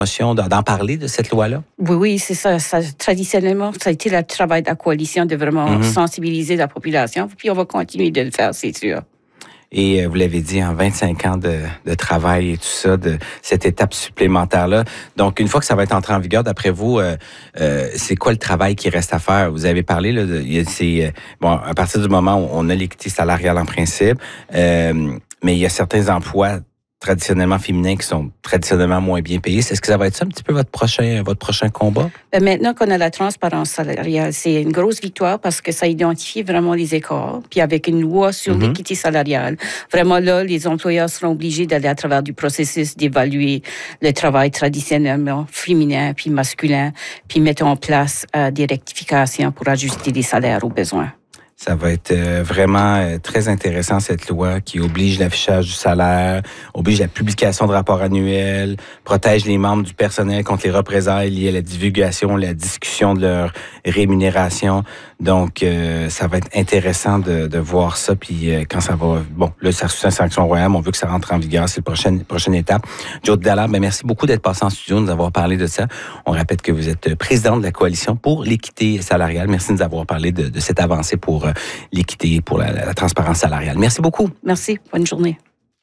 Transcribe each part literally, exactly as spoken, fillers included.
d'en parler de cette loi-là? Oui, oui, c'est ça, ça. Traditionnellement, ça a été le travail de la coalition de vraiment mm-hmm. sensibiliser la population. Puis on va continuer de le faire, c'est sûr. Et euh, vous l'avez dit, en vingt-cinq ans de, de travail et tout ça, de cette étape supplémentaire-là. Donc, une fois que ça va être entré en vigueur, d'après vous, euh, euh, c'est quoi le travail qui reste à faire? Vous avez parlé, là, de, c'est, bon, à partir du moment où on a l'équité salariale en principe, euh, mais il y a certains emplois traditionnellement féminins qui sont traditionnellement moins bien payés. Est-ce que ça va être ça un petit peu votre prochain, votre prochain combat? Bien, maintenant qu'on a la transparence salariale, c'est une grosse victoire parce que ça identifie vraiment les écarts. Puis avec une loi sur mm-hmm. l'équité salariale, vraiment là, les employeurs seront obligés d'aller à travers du processus d'évaluer le travail traditionnellement féminin puis masculin, puis mettre en place euh, des rectifications pour ajuster les salaires aux besoins. Ça va être vraiment très intéressant, cette loi qui oblige l'affichage du salaire, oblige la publication de rapports annuels, protège les membres du personnel contre les représailles liées à la divulgation, la discussion de leur rémunération. Donc, euh, ça va être intéressant de, de voir ça. Puis euh, quand ça va... Bon, là, ça sous sanction royale, on veut que ça rentre en vigueur. C'est la prochaine, prochaine étape. Jody Dallaire, ben, merci beaucoup d'être passé en studio, de nous avoir parlé de ça. On rappelle que vous êtes présidente de la Coalition pour l'équité salariale. Merci de nous avoir parlé de, de cette avancée pour euh, l'équité, pour la, la transparence salariale. Merci beaucoup. Merci. Bonne journée.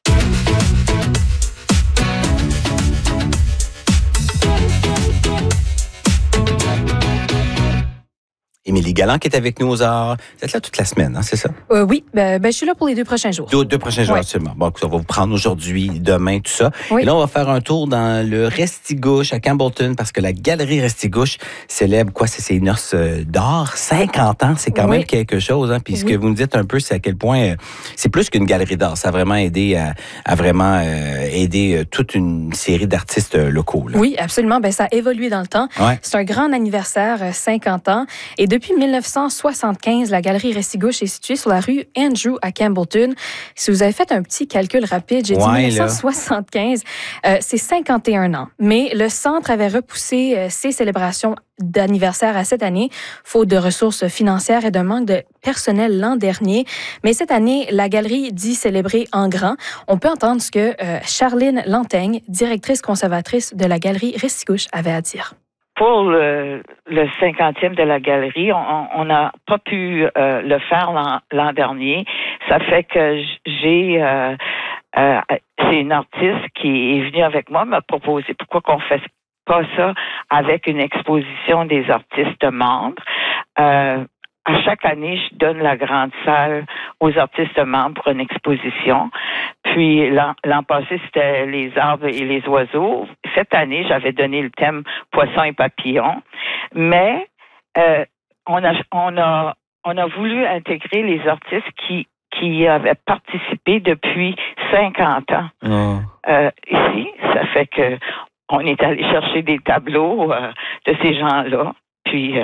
Émilie Galland qui est avec nous aux heures. Vous êtes là toute la semaine, hein, c'est ça? Euh, oui, ben, ben, je suis là pour les deux prochains jours. Deux, deux prochains jours, oui. Absolument. Bon, on va vous prendre aujourd'hui, demain, tout ça. Oui. Et là, on va faire un tour dans le Restigouche à Campbellton parce que la Galerie Restigouche célèbre, quoi, c'est ses noces d'or, cinquante ans, c'est quand oui. même quelque chose. Hein? Puis oui. ce que vous nous dites un peu, c'est à quel point euh, c'est plus qu'une galerie d'art. Ça a vraiment aidé à, à vraiment euh, aider euh, toute une série d'artistes euh, locaux. Là. Oui, absolument. Ben, ça a évolué dans le temps. Ouais. C'est un grand anniversaire, euh, cinquante ans. Et de Depuis dix-neuf cent soixante-quinze, la Galerie Restigouche est située sur la rue Andrew à Campbellton. Si vous avez fait un petit calcul rapide, j'ai dit ouais, dix-neuf cent soixante-quinze, euh, c'est cinquante et un ans. Mais le centre avait repoussé euh, ses célébrations d'anniversaire à cette année, faute de ressources financières et d'un manque de personnel l'an dernier. Mais cette année, la galerie dit célébrer en grand. On peut entendre ce que euh, Charline Lantaigne, directrice conservatrice de la Galerie Restigouche, avait à dire. Pour le, le cinquantième de la galerie, on n'a pas pu euh, le faire l'an, l'an dernier. Ça fait que j'ai... Euh, euh, c'est une artiste qui est venue avec moi, m'a proposé pourquoi qu'on fait pas ça avec une exposition des artistes membres. Euh, À chaque année, je donne la grande salle aux artistes membres pour une exposition. Puis l'an, l'an passé, c'était les arbres et les oiseaux. Cette année, j'avais donné le thème poissons et papillons. Mais euh, on a on a on a voulu intégrer les artistes qui qui avaient participé depuis cinquante ans. Oh. Euh, ici, ça fait que on est allé chercher des tableaux euh, de ces gens-là. Puis euh,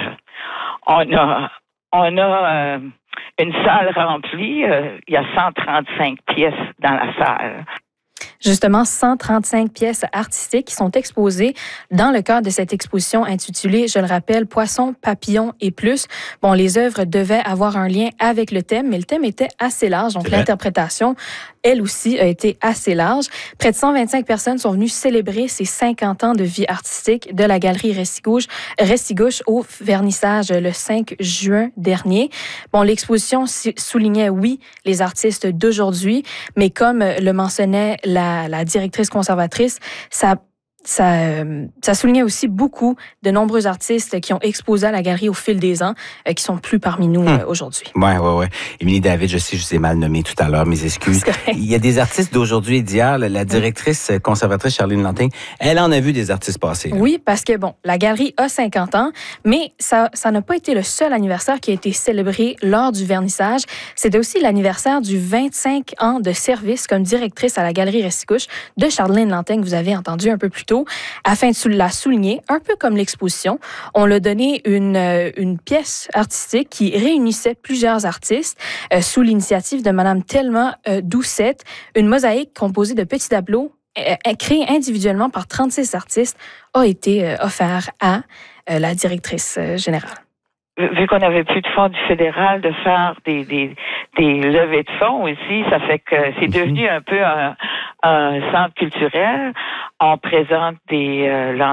on a On a euh, une salle remplie. Euh, il y a cent trente-cinq pièces dans la salle. Justement, cent trente-cinq pièces artistiques qui sont exposées dans le cadre de cette exposition intitulée, je le rappelle, Poissons, papillons et plus. Bon, les œuvres devaient avoir un lien avec le thème, mais le thème était assez large, donc l'interprétation, elle aussi, a été assez large. Près de cent vingt-cinq personnes sont venues célébrer ces cinquante ans de vie artistique de la Galerie Restigouche, Restigouche au vernissage le cinq juin dernier. Bon, l'exposition soulignait, oui, les artistes d'aujourd'hui, mais comme le mentionnait la la directrice conservatrice, ça, ça, ça soulignait aussi beaucoup de nombreux artistes qui ont exposé à la galerie au fil des ans, euh, qui sont plus parmi nous euh, aujourd'hui. Oui, oui, oui. Émilie David, je sais, je vous ai mal nommé tout à l'heure, mes excuses. Il y a des artistes d'aujourd'hui et d'hier. La directrice conservatrice Charline Lantaigne, elle en a vu des artistes passer. Là. Oui, parce que, bon, la galerie a cinquante ans, mais ça, ça n'a pas été le seul anniversaire qui a été célébré lors du vernissage. C'était aussi l'anniversaire du vingt-cinq ans de service comme directrice à la Galerie Restigouche de Charline Lantaigne, que vous avez entendu un peu plus tôt. Afin de la souligner, un peu comme l'exposition, on l'a donné une, une pièce artistique qui réunissait plusieurs artistes euh, sous l'initiative de Mme Thelma euh, Doucette, une mosaïque composée de petits tableaux euh, créés individuellement par trente-six artistes a été euh, offerte à euh, la directrice euh, générale. vu qu'on n'avait plus de fonds du fédéral, de faire des, des, des levées de fonds ici, ça fait que c'est devenu un peu un, un centre culturel. On présente des euh,